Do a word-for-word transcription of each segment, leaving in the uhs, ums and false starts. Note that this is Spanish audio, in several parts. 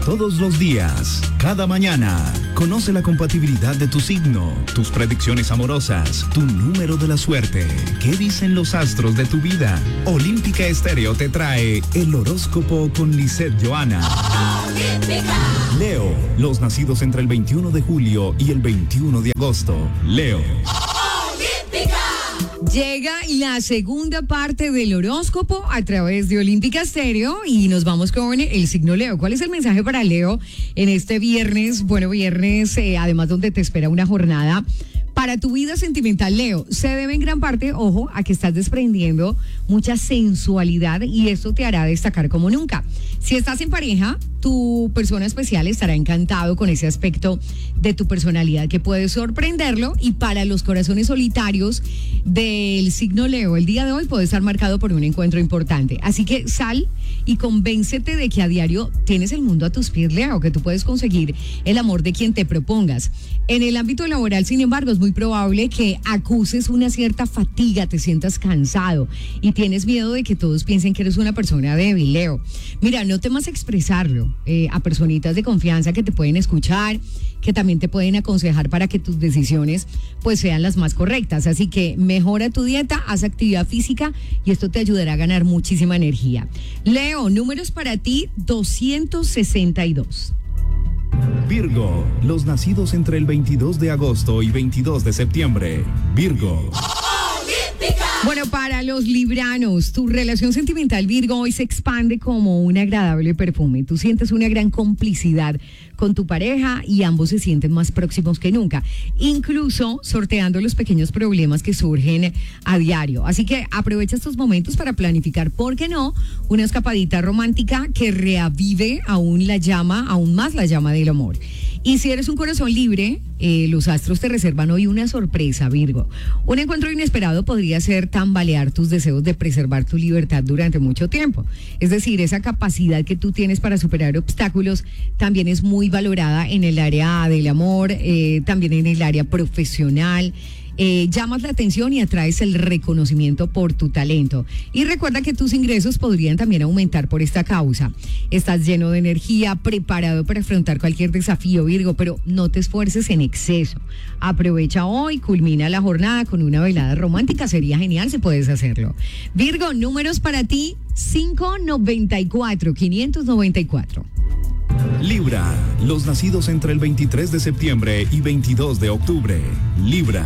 Todos los días, cada mañana, conoce la compatibilidad de tu signo, tus predicciones amorosas, tu número de la suerte. ¿Qué dicen los astros de tu vida? Olímpica Estéreo te trae el horóscopo con Lisette Johanna. Olímpica. Leo, los nacidos entre el veintiuno de julio y el veintiuno de agosto. Leo. Llega la segunda parte del horóscopo a través de Olímpica Estéreo y nos vamos con el signo Leo. ¿Cuál es el mensaje para Leo en este viernes? Bueno, viernes, eh, además donde te espera una jornada para tu vida sentimental, Leo. Se debe en gran parte, ojo, a que estás desprendiendo mucha sensualidad y esto te hará destacar como nunca. Si estás en pareja, tu persona especial estará encantado con ese aspecto de tu personalidad que puede sorprenderlo, y para los corazones solitarios del signo Leo, el día de hoy puede estar marcado por un encuentro importante. Así que sal y convéncete de que a diario tienes el mundo a tus pies, Leo, que tú puedes conseguir el amor de quien te propongas. En el ámbito laboral, sin embargo, es muy probable que acuses una cierta fatiga, te sientas cansado y tienes miedo de que todos piensen que eres una persona débil, Leo. Mira, no temas expresarlo eh, a personitas de confianza que te pueden escuchar, que también te pueden aconsejar para que tus decisiones pues sean las más correctas. Así que mejora tu dieta, haz actividad física y esto te ayudará a ganar muchísima energía. Leo, números para ti, doscientos sesenta y dos. Virgo, los nacidos entre el veintidós de agosto y veintidós de septiembre. Virgo. Bueno, para los libranos, tu relación sentimental, Virgo, hoy se expande como un agradable perfume. Tú sientes una gran complicidad con tu pareja y ambos se sienten más próximos que nunca, incluso sorteando los pequeños problemas que surgen a diario. Así que aprovecha estos momentos para planificar, ¿por qué no?, una escapadita romántica que reavive aún la llama, aún más la llama del amor. Y si eres un corazón libre, eh, los astros te reservan hoy una sorpresa, Virgo. Un encuentro inesperado podría ser tambalear tus deseos de preservar tu libertad durante mucho tiempo. Es decir, esa capacidad que tú tienes para superar obstáculos también es muy valorada en el área del amor, eh, también en el área profesional. Eh, llamas la atención y atraes el reconocimiento por tu talento. Y recuerda que tus ingresos podrían también aumentar por esta causa. Estás lleno de energía, preparado para afrontar cualquier desafío, Virgo, pero no te esfuerces en exceso. Aprovecha hoy, culmina la jornada con una velada romántica. Sería genial si puedes hacerlo. Virgo, números para ti, quinientos noventa y cuatro, quinientos noventa y cuatro. Libra, los nacidos entre el veintitrés de septiembre y veintidós de octubre. Libra.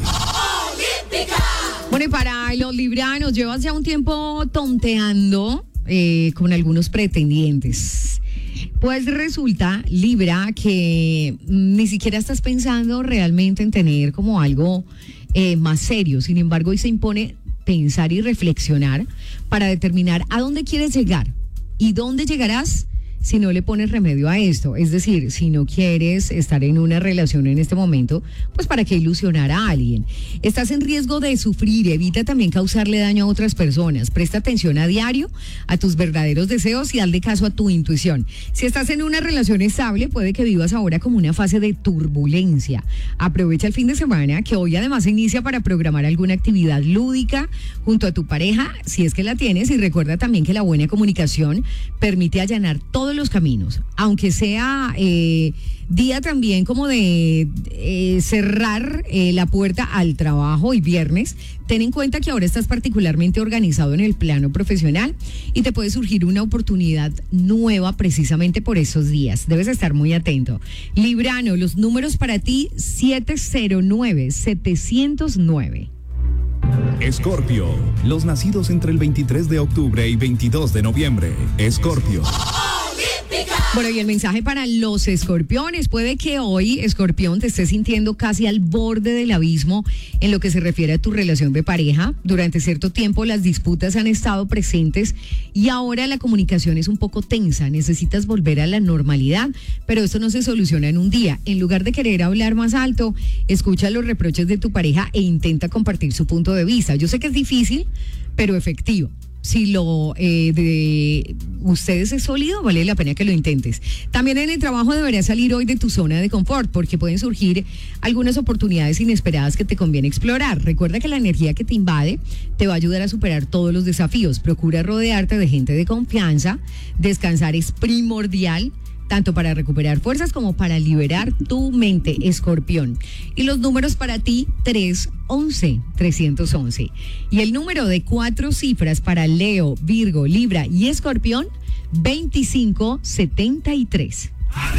Bueno, y para los libranos, llevas ya un tiempo tonteando eh, con algunos pretendientes. Pues resulta, Libra, que ni siquiera estás pensando realmente en tener como algo eh, más serio. Sin embargo, hoy se impone pensar y reflexionar para determinar a dónde quieres llegar y dónde llegarás si no le pones remedio a esto. Es decir, si no quieres estar en una relación en este momento, pues ¿para qué ilusionar a alguien? Estás en riesgo de sufrir, evita también causarle daño a otras personas. Presta atención a diario a tus verdaderos deseos y hazle caso a tu intuición. Si estás en una relación estable, puede que vivas ahora como una fase de turbulencia. Aprovecha el fin de semana, que hoy además se inicia, para programar alguna actividad lúdica junto a tu pareja, si es que la tienes, y recuerda también que la buena comunicación permite allanar todo los caminos, aunque sea eh, día también como de eh, cerrar eh, la puerta al trabajo y viernes. Ten en cuenta que ahora estás particularmente organizado en el plano profesional y te puede surgir una oportunidad nueva precisamente por esos días. Debes estar muy atento. Librano, los números para ti, siete cero nueve, setecientos nueve. Escorpio, los nacidos entre el veintitrés de octubre y veintidós de noviembre. Escorpio. Bueno, y el mensaje para los escorpiones: puede que hoy, escorpión, te estés sintiendo casi al borde del abismo en lo que se refiere a tu relación de pareja. Durante cierto tiempo las disputas han estado presentes y ahora la comunicación es un poco tensa. Necesitas volver a la normalidad, pero esto no se soluciona en un día. En lugar de querer hablar más alto, escucha los reproches de tu pareja e intenta compartir su punto de vista. Yo sé que es difícil, pero efectivo. Si lo eh, de ustedes es sólido, vale la pena que lo intentes. También en el trabajo deberías salir hoy de tu zona de confort, porque pueden surgir algunas oportunidades inesperadas que te conviene explorar. Recuerda que la energía que te invade te va a ayudar a superar todos los desafíos. Procura rodearte de gente de confianza. Descansar es primordial. tanto para recuperar fuerzas como para liberar tu mente, Escorpión. Y los números para ti, tres once, trescientos once. Y el número de cuatro cifras para Leo, Virgo, Libra y Escorpión, veinticinco setenta y tres.